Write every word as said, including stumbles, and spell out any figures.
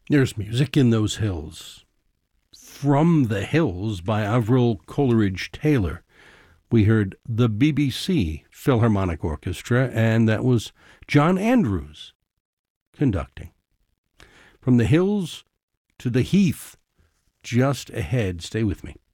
There's music in those hills. From the Hills by Avril Coleridge Taylor. We heard the B B C Philharmonic Orchestra, and that was John Andrews conducting. From the hills to the heath, just ahead. Stay with me.